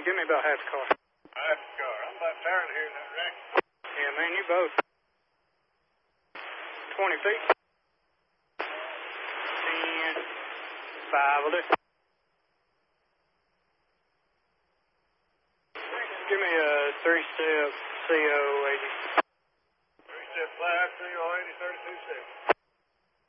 give me about half the car. Half the car. I'm about tired of hearing that wreck. Yeah, man, you both. 20 feet. 10, 5 will do. Give me a 3-step CO 80. 3-step 5, CO 80, 32 seconds.